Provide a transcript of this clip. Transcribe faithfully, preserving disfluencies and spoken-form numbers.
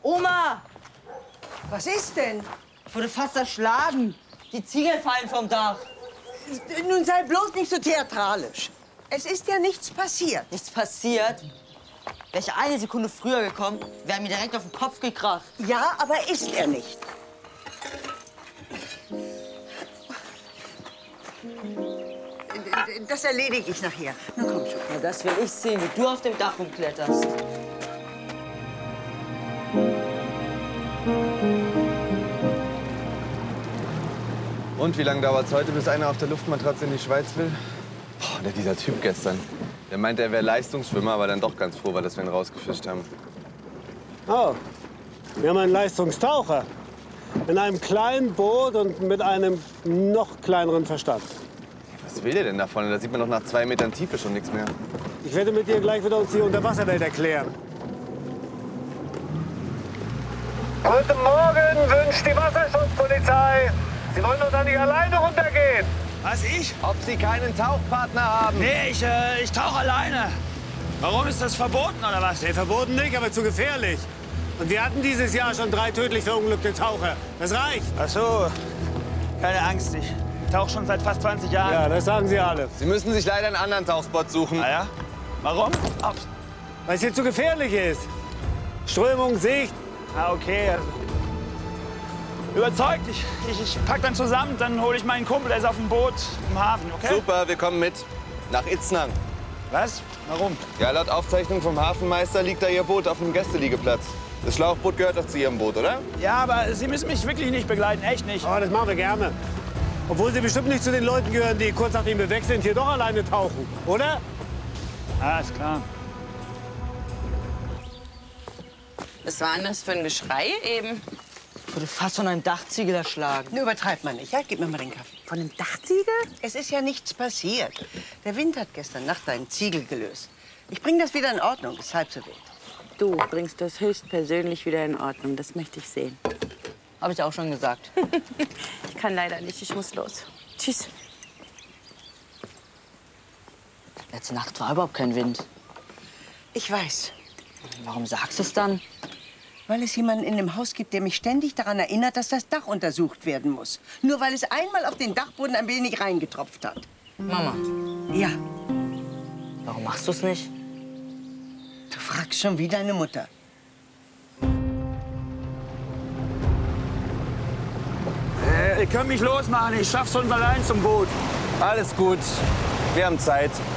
Oma! Was ist denn? Ich wurde fast erschlagen. Die Ziegel fallen vom Dach. Nun sei bloß nicht so theatralisch. Es ist ja nichts passiert. Nichts passiert. Wäre ich eine Sekunde früher gekommen, wäre mir direkt auf den Kopf gekracht. Ja, aber ist er nicht. Das erledige ich nachher. Na komm schon. Na, das will ich sehen, wie du auf dem Dach rumkletterst. Und wie lange dauert es heute, bis einer auf der Luftmatratze in die Schweiz will? Boah, der, dieser Typ gestern. Der meinte, er wäre Leistungsschwimmer, aber dann doch ganz froh, weil dass wir ihn rausgefischt haben. Oh, wir haben einen Leistungstaucher. In einem kleinen Boot und mit einem noch kleineren Verstand. Was will der denn davon? Da sieht man doch nach zwei Metern Tiefe schon nichts mehr. Ich werde mit dir gleich wieder uns die Unterwasserwelt erklären. Guten Morgen, wünscht die Wasserschutzpolizei. Sie wollen doch da nicht alleine runtergehen. Was, ich? Ob Sie keinen Tauchpartner haben? Nee, ich, äh, ich tauche alleine. Warum ist das verboten, oder was? Nee, verboten nicht, aber zu gefährlich. Und wir hatten dieses Jahr schon drei tödlich verunglückte Taucher. Das reicht. Ach so, keine Angst, ich tauche schon seit fast zwanzig Jahren. Ja, das sagen sie alle. Sie müssen sich leider einen anderen Tauchspot suchen. Ah ja? Warum? Oh. Weil es hier zu gefährlich ist. Strömung, Sicht. Ah, okay. Also. Überzeugt, ich, ich, ich pack dann zusammen, dann hole ich meinen Kumpel, der ist auf dem Boot im Hafen, okay? Super, wir kommen mit. Nach Itznang. Was? Warum? Ja, laut Aufzeichnung vom Hafenmeister liegt da Ihr Boot auf dem Gästeliegeplatz. Das Schlauchboot gehört doch zu Ihrem Boot, oder? Ja, aber Sie müssen mich wirklich nicht begleiten, echt nicht. Oh, das machen wir gerne. Obwohl Sie bestimmt nicht zu den Leuten gehören, die kurz nach dem Beweg sind, hier doch alleine tauchen, oder? Ah, ist klar. Was war denn das für ein Geschrei eben? Ich wurde fast von einem Dachziegel erschlagen. Nur übertreibt man nicht, ja? Gib mir mal den Kaffee. Von einem Dachziegel? Es ist ja nichts passiert. Der Wind hat gestern Nacht einen Ziegel gelöst. Ich bringe das wieder in Ordnung, ist halb so wild. Du bringst das höchstpersönlich wieder in Ordnung. Das möchte ich sehen. Habe ich auch schon gesagt. Ich kann leider nicht. Ich muss los. Tschüss. Letzte Nacht war überhaupt kein Wind. Ich weiß, Warum sagst du es dann? weil es jemanden in dem Haus gibt, der mich ständig daran erinnert, dass das Dach untersucht werden muss. Nur weil es einmal auf den Dachboden ein wenig reingetropft hat. Mama, Ja, warum machst du es nicht? du fragst schon wie deine Mutter. Äh, ihr könnt mich losmachen, ich schaff's schon allein zum Boot. Alles gut. Wir haben Zeit.